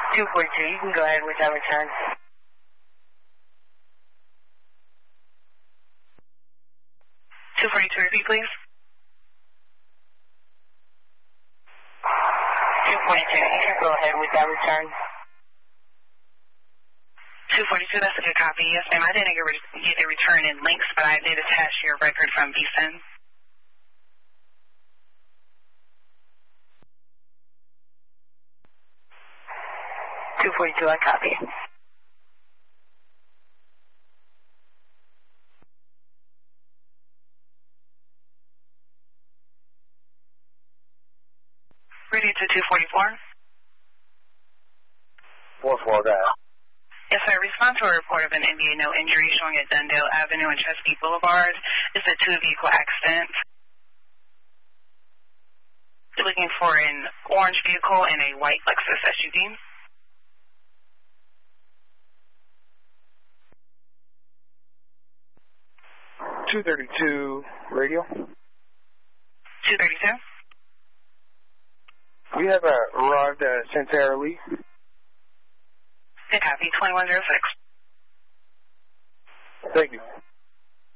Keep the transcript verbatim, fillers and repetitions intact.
two forty-two, you can go ahead with that return. two forty-two, repeat, please. two forty-two, you can go ahead with that return. two forty-two, that's a good copy. Yes, ma'am. I didn't get, re get the return in links, but I did attach your record from V S I N. two forty-two, I copy. Ready to two forty-four? four four, go ahead. Yes, sir. Respond to a report of an N B A no injury showing at Dundale Avenue and Chesapeake Boulevard. It's a two-vehicle accident. Looking for an orange vehicle and a white Lexus S U V. two thirty-two, radio. two thirty-two? We have uh, arrived at Santara Lee. Good copy, twenty-one oh six. Thank you.